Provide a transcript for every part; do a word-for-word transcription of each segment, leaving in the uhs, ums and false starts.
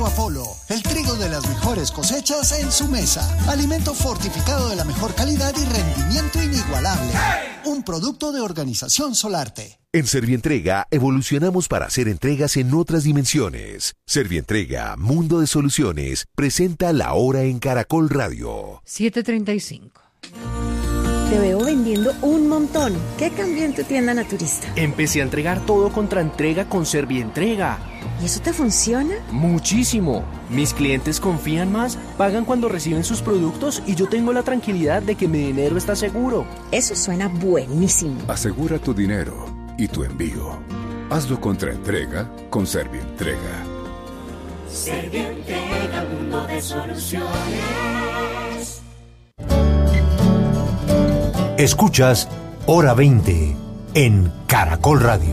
Amapolo, el trigo de las mejores cosechas en su mesa. Alimento fortificado de la mejor calidad y rendimiento inigualable. Un producto de Organización Solarte. En Servientrega evolucionamos para hacer entregas en otras dimensiones. Servientrega, Mundo de Soluciones, presenta La Hora en Caracol Radio. siete treinta y cinco. Te veo vendiendo un montón. ¿Qué cambió en tu tienda naturista? Empecé a entregar todo contra entrega con Servientrega. ¿Y eso te funciona? Muchísimo. Mis clientes confían más, pagan cuando reciben sus productos y yo tengo la tranquilidad de que mi dinero está seguro. Eso suena buenísimo. Asegura tu dinero y tu envío. Hazlo contra entrega con Servientrega. Servientrega, mundo de soluciones. Escuchas Hora veinte en Caracol Radio.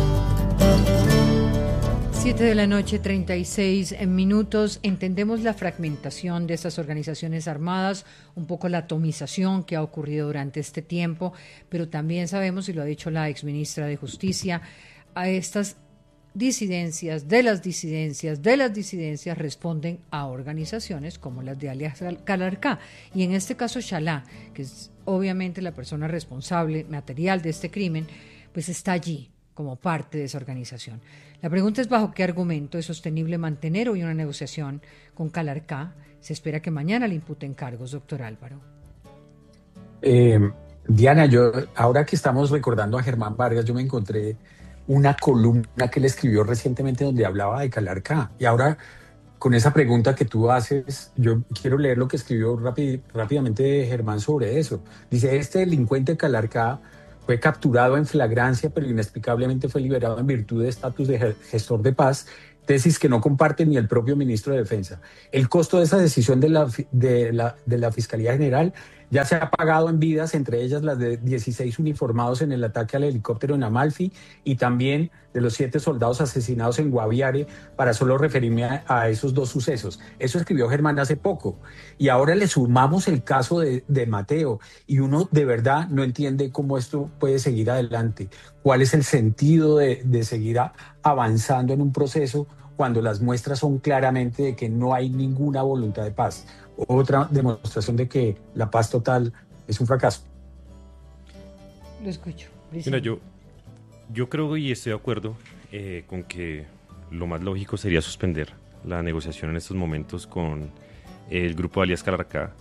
siete de la noche, treinta y seis minutos. Entendemos la fragmentación de estas organizaciones armadas, un poco la atomización que ha ocurrido durante este tiempo, pero también sabemos, y lo ha dicho la exministra de Justicia, a estas disidencias, de las disidencias, de las disidencias responden a organizaciones como las de alias Calarcá. Y en este caso Xalá, que es obviamente la persona responsable material de este crimen, pues está allí como parte de esa organización. La pregunta es bajo qué argumento es sostenible mantener hoy una negociación con Calarcá. Se espera que mañana le imputen cargos, doctor Álvaro. Eh, Diana, yo ahora que estamos recordando a Germán Vargas, yo me encontré una columna que él escribió recientemente donde hablaba de Calarcá. Y ahora, con esa pregunta que tú haces, yo quiero leer lo que escribió rápid, rápidamente Germán sobre eso. Dice, este delincuente Calarcá fue capturado en flagrancia, pero inexplicablemente fue liberado en virtud de estatus de gestor de paz, tesis que no comparte ni el propio ministro de Defensa. El costo de esa decisión de la, de la, de la Fiscalía General ya se ha pagado en vidas, entre ellas las de dieciséis uniformados en el ataque al helicóptero en Amalfi y también de los siete soldados asesinados en Guaviare, para solo referirme a, a esos dos sucesos. Eso escribió Germán hace poco. Y ahora le sumamos el caso de, de Mateo y uno de verdad no entiende cómo esto puede seguir adelante. ¿Cuál es el sentido de, de seguir a, avanzando en un proceso cuando las muestras son claramente de que no hay ninguna voluntad de paz? Otra demostración de que la paz total es un fracaso. Lo escucho. Mira, yo, yo creo y estoy de acuerdo eh, con que lo más lógico sería suspender la negociación en estos momentos con el grupo de alias Calarcá,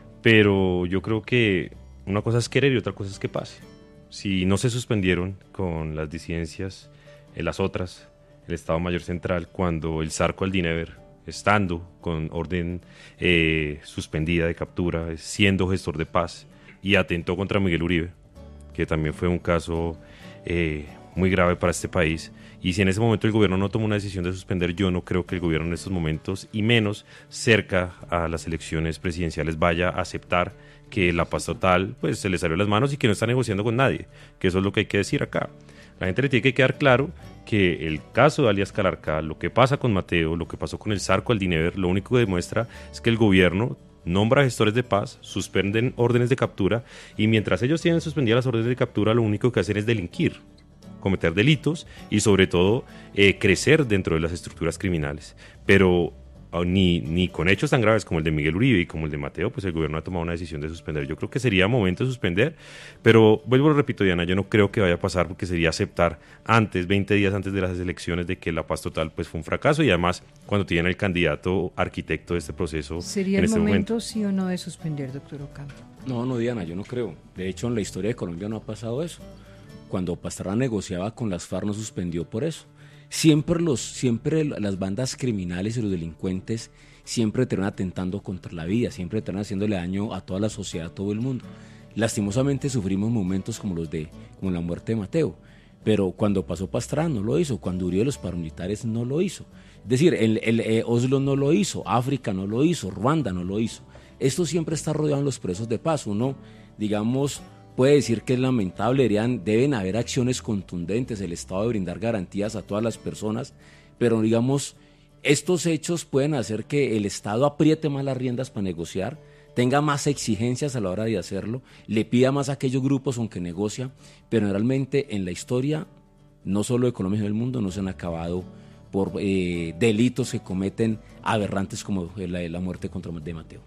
pero yo creo que una cosa es querer y otra cosa es que pase. Si no se suspendieron con las disidencias, eh, las otras, el Estado Mayor Central, cuando el Zarco Aldínever, estando con orden eh, suspendida de captura, siendo gestor de paz, y atentó contra Miguel Uribe, que también fue un caso eh, muy grave para este país, y si en ese momento el gobierno no tomó una decisión de suspender, yo no creo que el gobierno en estos momentos, y menos cerca a las elecciones presidenciales, vaya a aceptar que la paz total pues se le salió de las manos y que no está negociando con nadie, que eso es lo que hay que decir acá. La gente le tiene que quedar claro que el caso de alias Calarcá, lo que pasa con Mateo, lo que pasó con el Zarco Aldínever, lo único que demuestra es que el gobierno nombra gestores de paz, suspenden órdenes de captura, y mientras ellos tienen suspendidas las órdenes de captura, lo único que hacen es delinquir, cometer delitos y sobre todo eh, crecer dentro de las estructuras criminales. Pero Ni, ni con hechos tan graves como el de Miguel Uribe y como el de Mateo, pues el gobierno ha tomado una decisión de suspender. Yo creo que sería momento de suspender, pero vuelvo, lo repito, Diana, yo no creo que vaya a pasar, porque sería aceptar antes, veinte días antes de las elecciones, de que la paz total pues fue un fracaso, y además cuando tienen el candidato arquitecto de este proceso. ¿Sería en el este momento, momento, sí o no, de suspender, doctor Ocampo? No, no, Diana, yo no creo. De hecho, en la historia de Colombia no ha pasado eso. Cuando Pastrana negociaba con las FARC no suspendió por eso. Siempre, los, siempre las bandas criminales y los delincuentes siempre terminan atentando contra la vida, siempre terminan haciéndole daño a toda la sociedad, a todo el mundo. Lastimosamente sufrimos momentos como los de como la muerte de Mateo, pero cuando pasó Pastrana no lo hizo, cuando Uribe los paramilitares no lo hizo. Es decir, el, el eh, Oslo no lo hizo, África no lo hizo, Ruanda no lo hizo. Esto siempre está rodeado en los procesos de paz. Uno, digamos, puede decir que es lamentable, deben, deben haber acciones contundentes, el Estado de brindar garantías a todas las personas, pero digamos, estos hechos pueden hacer que el Estado apriete más las riendas para negociar, tenga más exigencias a la hora de hacerlo, le pida más a aquellos grupos aunque negocia, pero realmente en la historia, no solo de Colombia sino del mundo, no se han acabado por eh, delitos que cometen aberrantes como la, la muerte contra de Mateo.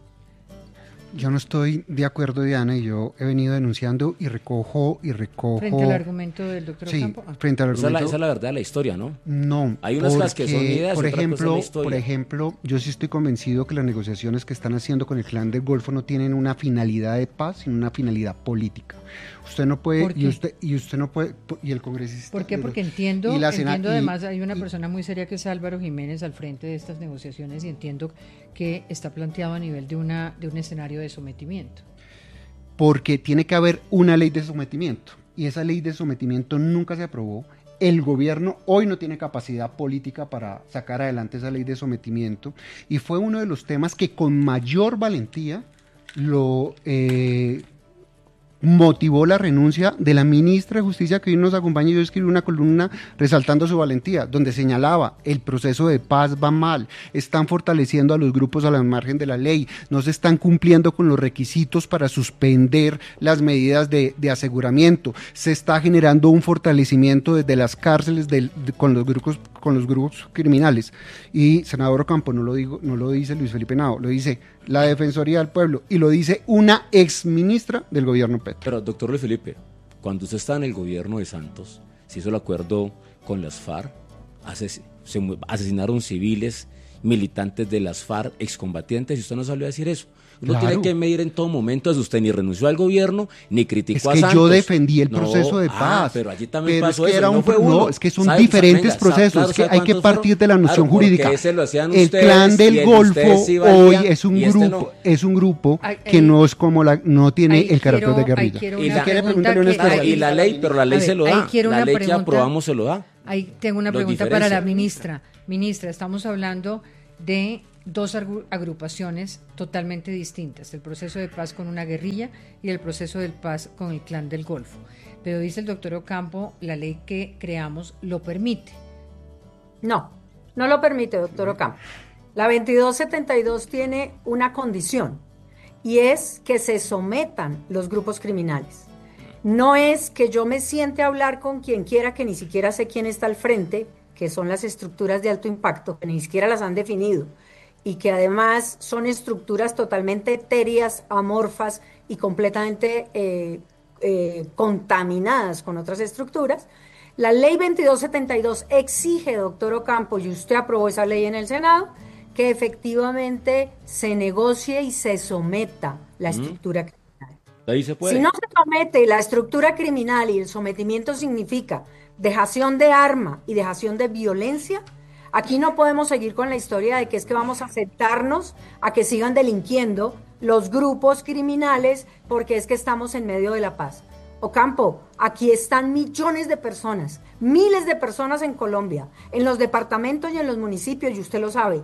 Yo no estoy de acuerdo, Diana, y yo he venido denunciando y recojo y recojo... ¿Frente al argumento del doctor Sí, Ocampo? Ah. frente al argumento... Esa es, la, esa es la verdad de la historia, ¿no? No, hay unas cosas que son ideas por y otras ejemplo, cosas de la historia. Por ejemplo, yo sí estoy convencido que las negociaciones que están haciendo con el Clan del Golfo no tienen una finalidad de paz, sino una finalidad política. Usted no puede... Y usted, y usted no puede... Y el congresista... ¿Por qué? Porque entiendo, y la entiendo Sena, además, y, hay una y, persona muy seria que es Álvaro Jiménez al frente de estas negociaciones y entiendo que está planteado a nivel de una de un escenario de sometimiento. Porque tiene que haber una ley de sometimiento y esa ley de sometimiento nunca se aprobó. El gobierno hoy no tiene capacidad política para sacar adelante esa ley de sometimiento y fue uno de los temas que con mayor valentía lo eh, motivó la renuncia de la ministra de Justicia que hoy nos acompaña. Yo escribí una columna resaltando su valentía, donde señalaba el proceso de paz va mal, están fortaleciendo a los grupos a la margen de la ley, no se están cumpliendo con los requisitos para suspender las medidas de, de aseguramiento, se está generando un fortalecimiento desde las cárceles del, de, con los grupos con los grupos criminales. Y senador Ocampo, no lo digo, no lo dice Luis Felipe Nao, lo dice la Defensoría del Pueblo y lo dice una exministra del gobierno Petro. Pero doctor Luis Felipe, cuando usted está en el gobierno de Santos, se hizo el acuerdo con las FARC, ases se asesinaron civiles, militantes de las FARC, excombatientes, y usted no salió a decir eso. Uno claro. tiene que medir en todo momento, si usted ni renunció al gobierno, ni criticó es a que Santos. Yo defendí el no, proceso de paz. Ah, pero allí también pero pasó es que eso, era no un, fue uno. No, es que son ¿Sabe? diferentes Venga, procesos, claro, es que hay que partir fueron? de la noción claro, jurídica. Ese lo hacían el ustedes, Clan del Golfo sí hoy es un grupo, este no. es un grupo ay, que ay, no es como la, no tiene ay, el carácter quiero, de guerrilla. Ay, y, la, que, una y la ley, pero la ley ver, se lo da. La ley que aprobamos se lo da. Ahí tengo una pregunta para la ministra. Ministra, estamos hablando de dos agrupaciones totalmente distintas, el proceso de paz con una guerrilla y el proceso de paz con el Clan del Golfo. Pero dice el doctor Ocampo, la ley que creamos lo permite. No, no lo permite, doctor Ocampo. La veintidós setenta y dos tiene una condición y es que se sometan los grupos criminales. No es que yo me siente a hablar con quien quiera, que ni siquiera sé quién está al frente, que son las estructuras de alto impacto, que ni siquiera las han definido, y que además son estructuras totalmente etéreas, amorfas y completamente eh, eh, contaminadas con otras estructuras. La ley veintidós setenta y dos exige, doctor Ocampo, y usted aprobó esa ley en el Senado, que efectivamente se negocie y se someta la estructura criminal. Ahí se puede. Si no se somete la estructura criminal y el sometimiento significa dejación de arma y dejación de violencia, aquí no podemos seguir con la historia de que es que vamos a aceptarnos a que sigan delinquiendo los grupos criminales porque es que estamos en medio de la paz. Ocampo, aquí están millones de personas, miles de personas en Colombia, en los departamentos y en los municipios, y usted lo sabe,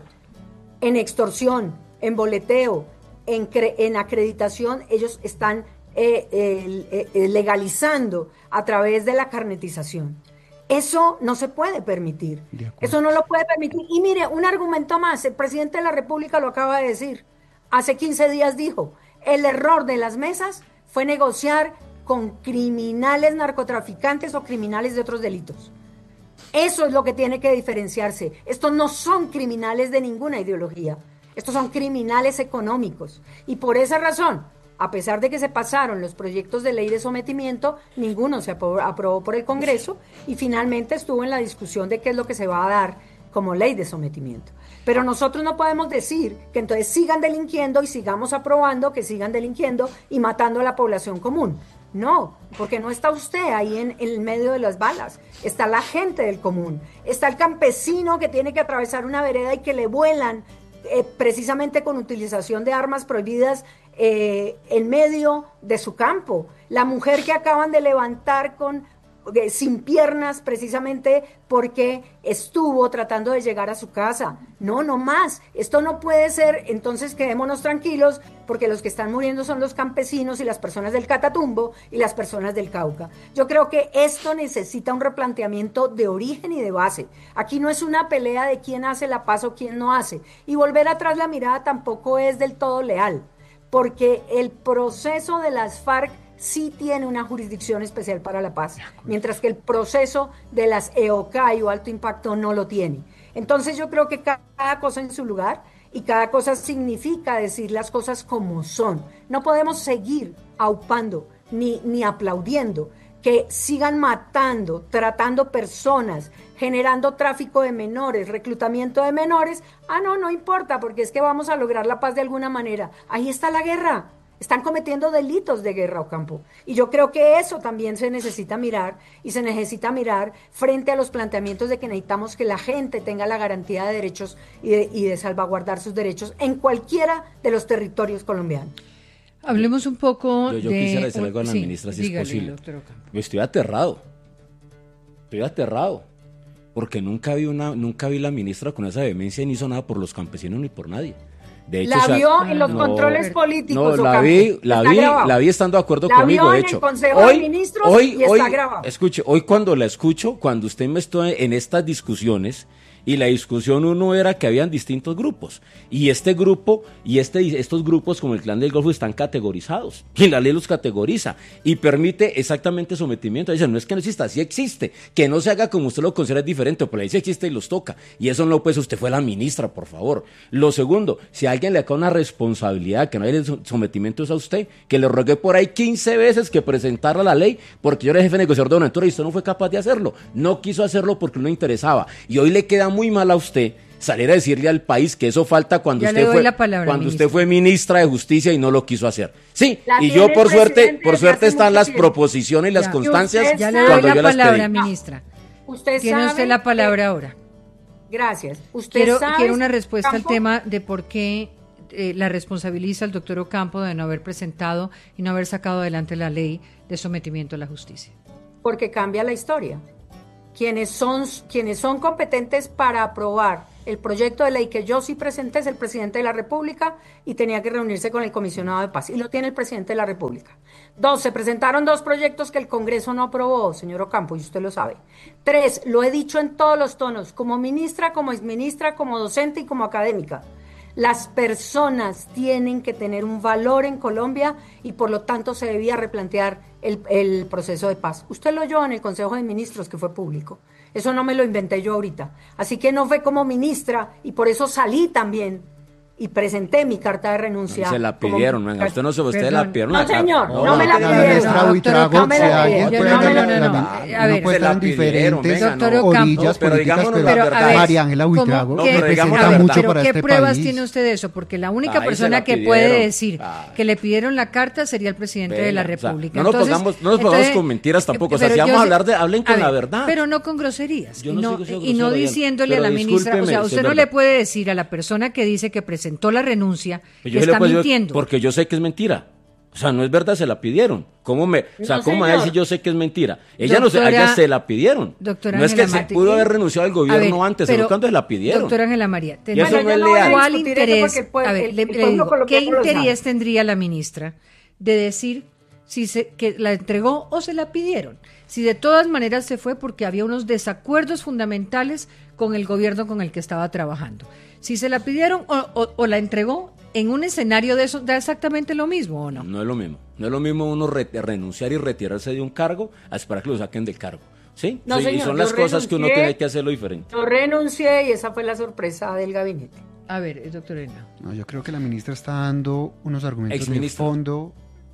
en extorsión, en boleteo, en, en acreditación, ellos están eh, eh, eh, legalizando a través de la carnetización. Eso no se puede permitir, eso no lo puede permitir. Y mire, un argumento más, el presidente de la República lo acaba de decir, hace quince días dijo, el error de las mesas fue negociar con criminales narcotraficantes o criminales de otros delitos. Eso es lo que tiene que diferenciarse. Estos no son criminales de ninguna ideología, estos son criminales económicos. Y por esa razón, a pesar de que se pasaron los proyectos de ley de sometimiento, ninguno se aprobó por el Congreso y finalmente estuvo en la discusión de qué es lo que se va a dar como ley de sometimiento. Pero nosotros no podemos decir que entonces sigan delinquiendo y sigamos aprobando que sigan delinquiendo y matando a la población común. No, porque no está usted ahí en, en el medio de las balas, está la gente del común, está el campesino que tiene que atravesar una vereda y que le vuelan eh, precisamente con utilización de armas prohibidas eh, en medio de su campo, la mujer que acaban de levantar con eh, sin piernas precisamente porque estuvo tratando de llegar a su casa. No, no más, esto no puede ser, entonces quedémonos tranquilos porque los que están muriendo son los campesinos y las personas del Catatumbo y las personas del Cauca. Yo creo que esto necesita un replanteamiento de origen y de base. Aquí no es una pelea de quién hace la paz o quién no hace. Y volver atrás la mirada tampoco es del todo leal, porque el proceso de las FARC sí tiene una jurisdicción especial para la paz, mientras que el proceso de las E O C A I o alto impacto no lo tiene. Entonces yo creo que cada cosa en su lugar y cada cosa significa decir las cosas como son. No podemos seguir aupando ni, ni aplaudiendo que sigan matando, tratando personas, generando tráfico de menores, reclutamiento de menores. Ah, no, no importa, porque es que vamos a lograr la paz de alguna manera. Ahí está la guerra. Están cometiendo delitos de guerra, Ocampo. Y yo creo que eso también se necesita mirar, y se necesita mirar frente a los planteamientos de que necesitamos que la gente tenga la garantía de derechos y de, y de salvaguardar sus derechos en cualquiera de los territorios colombianos. Hablemos un poco yo, yo de... quisiera decir algo a la sí, ministra, si dígale, es posible. doctor Ocampo. Estoy aterrado. Estoy aterrado. Porque nunca vi, una, nunca vi la ministra con esa vehemencia y no hizo nada por los campesinos ni por nadie. De hecho, la o sea, vio en los no, controles políticos. No, la vi, la vi, la vi estando de acuerdo la conmigo. Vio de en hecho, el Consejo hoy, de Ministros hoy, y está hoy, grabado. Escuche, hoy cuando la escucho, cuando usted me estuvo en estas discusiones, y la discusión uno era que habían distintos grupos, y este grupo y este estos grupos como el Clan del Golfo están categorizados, y la ley los categoriza y permite exactamente sometimiento. Dicen, no es que no exista, sí existe, que no se haga como usted lo considera diferente, pero la ley sí existe y los toca, y eso no, pues usted fue la ministra, por favor. Lo segundo, si a alguien le cae una responsabilidad que no hay sometimiento es a usted, que le rogué por ahí quince veces que presentara la ley, porque yo era jefe negociador de Buenaventura y usted no fue capaz de hacerlo, no quiso hacerlo porque no le interesaba, y hoy le queda muy mal a usted salir a decirle al país que eso falta cuando ya usted fue palabra, cuando ministra. usted fue ministra de Justicia y no lo quiso hacer. Sí, la y yo por suerte, por suerte están las tiempo. proposiciones y las ya. constancias. Ya le doy la palabra, ministra. Usted Tiene sabe usted la palabra que... ahora. Gracias. Usted Quiero, sabe, quiero una respuesta Ocampo, al tema de por qué eh, la responsabiliza el doctor Ocampo de no haber presentado y no haber sacado adelante la ley de sometimiento a la justicia. Porque cambia la historia. Quienes son, quienes son competentes para aprobar el proyecto de ley que yo sí presenté es el presidente de la República y tenía que reunirse con el comisionado de paz, y lo tiene el presidente de la República. Dos, se presentaron dos proyectos que el Congreso no aprobó, señor Ocampo, y usted lo sabe. Tres, lo he dicho en todos los tonos, como ministra, como exministra, como docente y como académica. Las personas tienen que tener un valor en Colombia y por lo tanto se debía replantear el, el proceso de paz. Usted lo oyó en el Consejo de Ministros, que fue público. Eso no me lo inventé yo ahorita. Así que no fue como ministra y por eso salí también y presenté mi carta de renuncia. No, se la pidieron, como... venga, usted no se usted Perdón. la pidieron. No, señor, no, no me la La pidieron. ministra Buitrago, No me la si alguien pidieron. puede No, no, ver no, no, la- no. A ver, no puede se la estar en pidieron, diferentes venga, Doctor no. Ocampo, orillas pero políticas, digámonos pero la verdad. María Ángela ¿Cómo Buitrago que- representa a ver, mucho pero para ¿qué este pruebas país. tiene usted de eso? Porque la única Ahí persona se la que pidieron. puede decir Ah. que le pidieron la carta sería el presidente Venga, de la o sea, República. no nos Entonces, pongamos, no nos pongamos entonces, con mentiras tampoco. O sea, pero si yo vamos a sé- hablar de, hablen con a la ver, verdad. Pero no con groserías. Yo y no no, soy grosero, y no grosero, diciéndole pero a la ministra, o discúlpeme, sea, si usted es no verdad. le puede decir a la persona que dice que presentó la renuncia Yo que se le está puedo decir, mintiendo. porque yo sé que es mentira. O sea, no es verdad, se la pidieron. ¿Cómo me, o sea, No, cómo me va a señor. decir yo sé que es mentira? Ella no Doctora- se, a ella se la pidieron. Doctora no es que Ángela se Martí- pudo haber renunciado al gobierno A ver, antes, pero, sino cuando se la pidieron. Doctora Ángela María, Y eso tenemos- no es yo no voy a leal. ¿cuál discutir eso interés, porque el pue- a ver, el- le- el le pueblo digo, ¿qué colombiano lo interés sabe? tendría la ministra de decir si se, que la entregó o se la pidieron? Si de todas maneras se fue porque había unos desacuerdos fundamentales con el gobierno con el que estaba trabajando. Si se la pidieron o, o- o la entregó en un escenario de eso, ¿da exactamente lo mismo o no? No es lo mismo. No es lo mismo uno re- renunciar y retirarse de un cargo a esperar que lo saquen del cargo. ¿Sí? No, Sí, y señor, son yo las cosas que uno renuncié. tiene que hacerlo diferente. Yo renuncié y esa fue la sorpresa del gabinete. A ver, eh, doctora Elena. No, yo creo que la ministra está dando unos argumentos de Exministra. fondo,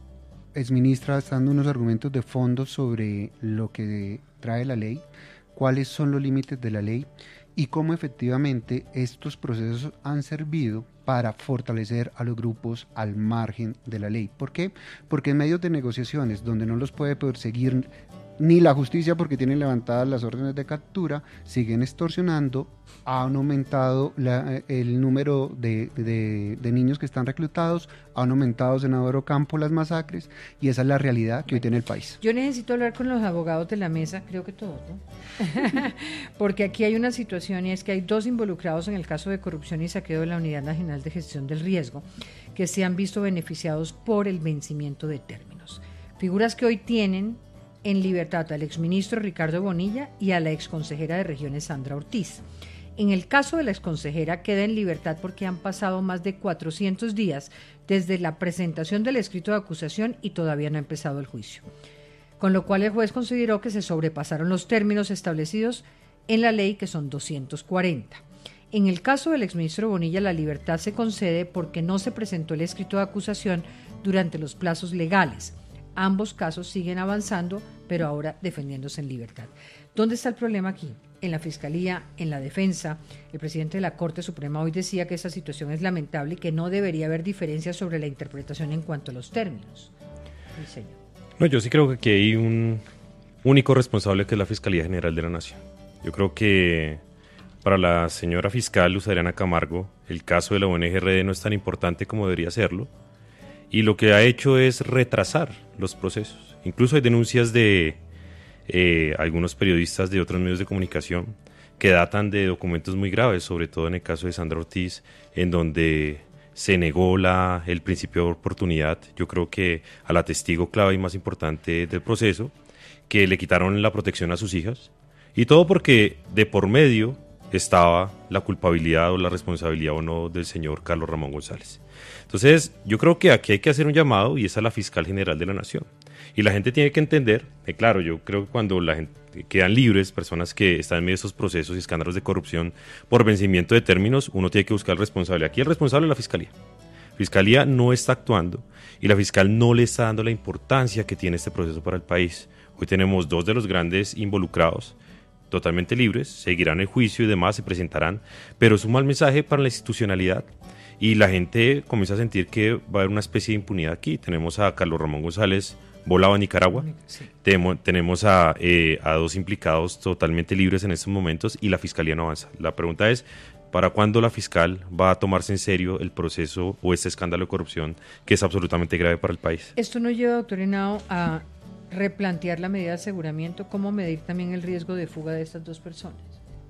exministra está dando unos argumentos de fondo sobre lo que trae la ley, cuáles son los límites de la ley y cómo efectivamente estos procesos han servido para fortalecer a los grupos al margen de la ley. ¿Por qué? Porque en medio de negociaciones donde no los puede perseguir ni la justicia porque tienen levantadas las órdenes de captura, siguen extorsionando, han aumentado la, el número de, de, de niños que están reclutados, han aumentado, senador Ocampo, las masacres, y esa es la realidad que hoy tiene el país. Yo necesito hablar con los abogados de la mesa, creo que todos, ¿no? Porque aquí hay una situación y es que hay dos involucrados en el caso de corrupción y saqueo de la Unidad Nacional de Gestión del Riesgo que se han visto beneficiados por el vencimiento de términos. Figuras que hoy tienen en libertad al exministro Ricardo Bonilla y a la exconsejera de Regiones Sandra Ortiz. En el caso de la exconsejera queda en libertad porque han pasado más de cuatrocientos días desde la presentación del escrito de acusación y todavía no ha empezado el juicio. Con lo cual el juez consideró que se sobrepasaron los términos establecidos en la ley, que son doscientos cuarenta. En el caso del exministro Bonilla, la libertad se concede porque no se presentó el escrito de acusación durante los plazos legales. Ambos casos siguen avanzando, pero ahora defendiéndose en libertad. ¿Dónde está el problema aquí? En la Fiscalía, en la defensa. El presidente de la Corte Suprema hoy decía que esta situación es lamentable y que no debería haber diferencias sobre la interpretación en cuanto a los términos. Sí, señor. No, yo sí creo que aquí hay un único responsable, que es la Fiscalía General de la Nación. Yo creo que para la señora fiscal Luz Adriana Camargo, el caso de la O N G R D no es tan importante como debería serlo, y lo que ha hecho es retrasar los procesos. Incluso hay denuncias de eh, algunos periodistas de otros medios de comunicación que datan de documentos muy graves, sobre todo en el caso de Sandra Ortiz, en donde se negó la, el principio de oportunidad, yo creo que a la testigo clave y más importante del proceso, que le quitaron la protección a sus hijas, y todo porque de por medio estaba la culpabilidad o la responsabilidad o no del señor Carlos Ramón González. Entonces, yo creo que aquí hay que hacer un llamado, y es a la Fiscal General de la Nación. Y la gente tiene que entender, que claro, yo creo que cuando la gente quedan libres, personas que están en medio de esos procesos y escándalos de corrupción por vencimiento de términos, uno tiene que buscar el responsable. Aquí el responsable es la Fiscalía. Fiscalía no está actuando y la fiscal no le está dando la importancia que tiene este proceso para el país. Hoy tenemos dos de los grandes involucrados, totalmente libres, seguirán el juicio y demás, se presentarán, pero es un mal mensaje para la institucionalidad y la gente comienza a sentir que va a haber una especie de impunidad aquí. Tenemos a Carlos Ramón González volado a Nicaragua, sí. Temo, tenemos a, eh, a dos implicados totalmente libres en estos momentos y la fiscalía no avanza. La pregunta es, ¿para cuándo la fiscal va a tomarse en serio el proceso o este escándalo de corrupción que es absolutamente grave para el país? Esto nos lleva, doctor Henao, a replantear la medida de aseguramiento, cómo medir también el riesgo de fuga de estas dos personas.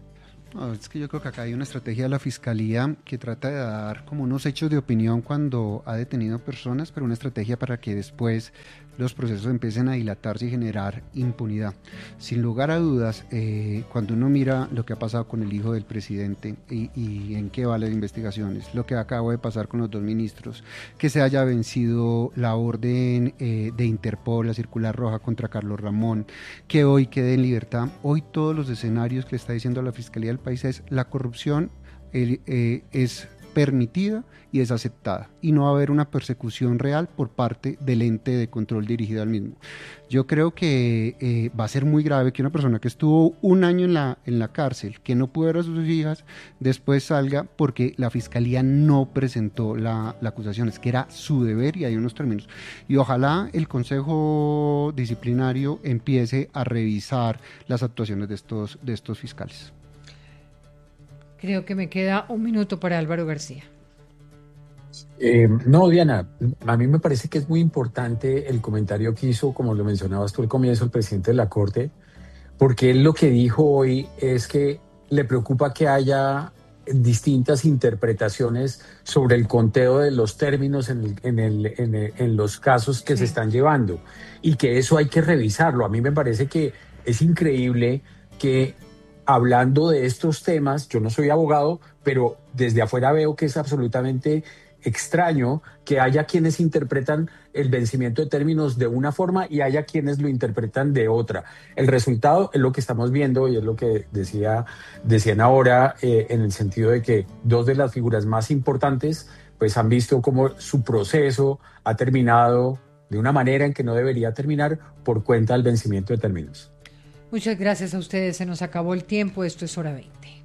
No, es que yo creo que acá hay una estrategia de la Fiscalía que trata de dar como unos hechos de opinión cuando ha detenido personas, pero una estrategia para que después los procesos empiecen a dilatarse y generar impunidad. Sin lugar a dudas, eh, cuando uno mira lo que ha pasado con el hijo del presidente y, y en qué van las investigaciones, lo que acaba de pasar con los dos ministros, que se haya vencido la orden eh, de Interpol, la circular roja contra Carlos Ramón, que hoy quede en libertad, hoy todos los escenarios que le está diciendo la Fiscalía del país es la corrupción eh, eh, es permitida y es aceptada y no va a haber una persecución real por parte del ente de control dirigido al mismo. Yo creo que eh, va a ser muy grave que una persona que estuvo un año en la, en la cárcel, que no pudo ver a sus hijas, después salga porque la Fiscalía no presentó la, la acusación, es que era su deber y hay unos términos. Y ojalá el Consejo Disciplinario empiece a revisar las actuaciones de estos, de estos fiscales. Creo que me queda un minuto para Álvaro García. Eh, no, Diana, a mí me parece que es muy importante el comentario que hizo, como lo mencionabas tú al comienzo, el presidente de la Corte, porque él lo que dijo hoy es que le preocupa que haya distintas interpretaciones sobre el conteo de los términos en, el, en, el, en, el, en los casos que sí se están llevando y que eso hay que revisarlo. A mí me parece que es increíble que hablando de estos temas, yo no soy abogado, pero desde afuera veo que es absolutamente extraño que haya quienes interpretan el vencimiento de términos de una forma y haya quienes lo interpretan de otra. El resultado es lo que estamos viendo y es lo que decía, decían ahora eh, en el sentido de que dos de las figuras más importantes pues han visto cómo su proceso ha terminado de una manera en que no debería terminar por cuenta del vencimiento de términos. Muchas gracias a ustedes, se nos acabó el tiempo, esto es Hora veinte.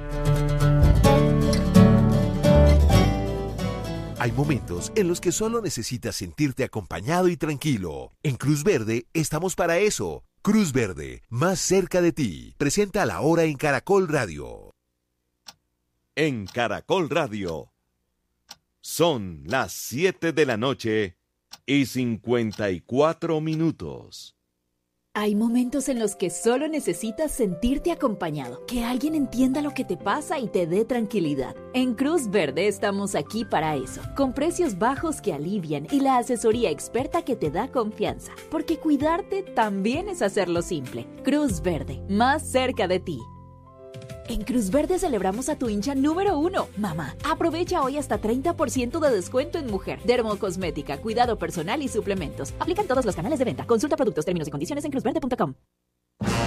Hay momentos en los que solo necesitas sentirte acompañado y tranquilo. En Cruz Verde estamos para eso. Cruz Verde, más cerca de ti. Presenta La Hora en Caracol Radio. En Caracol Radio. Son las siete de la noche y cincuenta y cuatro minutos. Hay momentos en los que solo necesitas sentirte acompañado, que alguien entienda lo que te pasa y te dé tranquilidad. En Cruz Verde estamos aquí para eso, con precios bajos que alivian y la asesoría experta que te da confianza, porque cuidarte también es hacerlo simple. Cruz Verde, más cerca de ti. En Cruz Verde celebramos a tu hincha número uno, mamá. Aprovecha hoy hasta treinta por ciento de descuento en mujer, dermocosmética, cuidado personal y suplementos. Aplican todos los canales de venta. Consulta productos, términos y condiciones en cruz verde punto com.